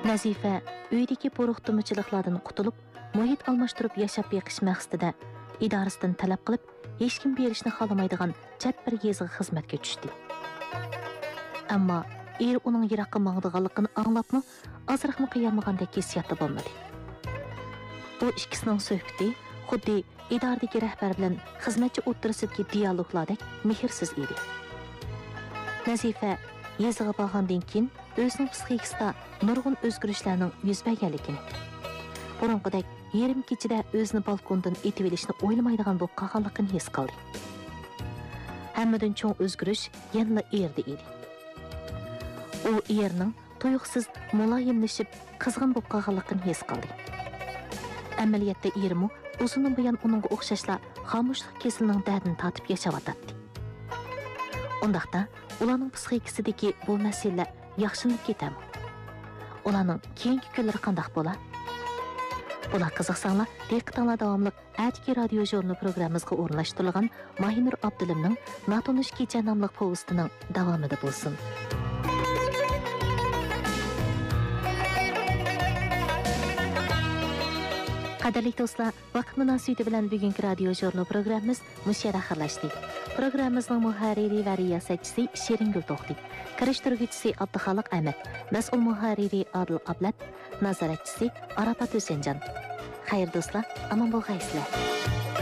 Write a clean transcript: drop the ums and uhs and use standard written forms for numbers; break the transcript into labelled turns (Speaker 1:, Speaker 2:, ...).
Speaker 1: Nazifa uydagi po'ruq-tumchiliklardan qutulib, muhit almashtirib yashab beqish maqsadida idorasidan talab qilib, hech kim berishni xohlamaydigan chat bir yeziga xizmatga tushdi. Ammo er uning yiroqqa mangdiganligini anglabmi, azroqmi qiyamagandek hissiyatda bo'lmadi. Bu ikkisining suhbati xuddi idoradagi rahbar bilan xizmatchi o'ttirisidagi dialoglardek mehrsiz edi. Nazifa yeziga borgandan keyin o'zining psixikasida nurg'un o'zgarishlarning yuz berganligini, burunqidek yarim kechida o'zini balkondan etib olishni o'ylamaydigan bo'lib qolganligini his qildi. Hammadan cho'ng o'zgarish yanada erdi edi. U erning tuyuqsiz muloyimlashib qizg'in bo'lib qolganligini his qildi. Amaliyotda ermi uzun buyon uningga o'xshashla xomushlik kesilining dardini tatib yashayotdi. Undaqda ularning psixikasidagi bu masala yaxshilanib ketami? Ularning keyingi kunlari qanday bo'lar? Bular qiziqsanglar, diqqatinglar davomli Atki radio jurnal programmamizga o'rnashtirilgan Mahinur Abdulimning Natonish kecha nomli povestining davomida bo'lsin. Qadrli do'stlar, vaqt munosabati bilan bugungi radio jurnal programmamiz mushara xirlashdi. Programmamizning muharriri va riyosatchisi Sheringul To'xti, kirishtiruvchisi Abduxoliq Ahmad, mas'ul muharriri Adil Ablat, nazoratchisi Arafat Husaynjon. Xayr do'stlar, omon bo'lgaysizlar.